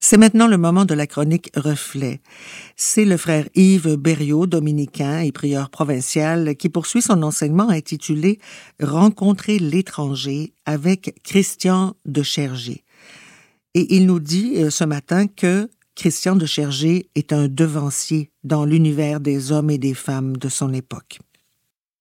C'est maintenant le moment de la chronique Reflet. C'est le frère Yves Berriot, dominicain et prieur provincial, qui poursuit son enseignement intitulé « Rencontrer l'étranger » avec Christian de Chergé. Et il nous dit ce matin que Christian de Chergé est un devancier dans l'univers des hommes et des femmes de son époque.